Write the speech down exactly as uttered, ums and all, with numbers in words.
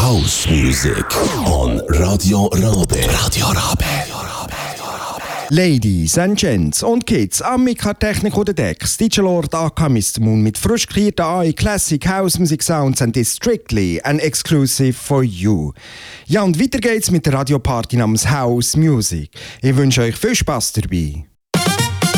House Music on Radio Rabe. Radio Rabe. Ladies and Gents und Kids, Amica Technik oder Decks, D J Lord A K Mister Moon mit frisch kreierten A I Classic House Music Sounds and is strictly and exclusive for you. Ja, und weiter geht's mit der Radioparty namens House Music. Ich wünsche euch viel Spaß dabei.